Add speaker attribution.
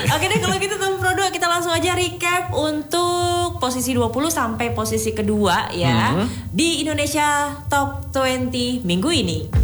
Speaker 1: Oke deh kalau gitu Tom Pro 2 kita langsung aja recap untuk posisi 20 sampai posisi kedua ya di Indonesia Top 20 minggu ini.